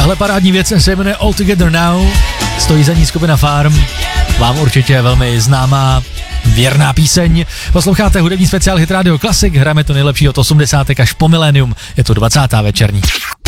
Tahle parádní věc se jmenuje All Together Now, stojí za ní skupina Farm, vám určitě velmi známá, věrná píseň. Posloucháte hudební speciál Hit Radio Classic, hrajeme to nejlepší od 80. až po milénium, je to 20. večerní.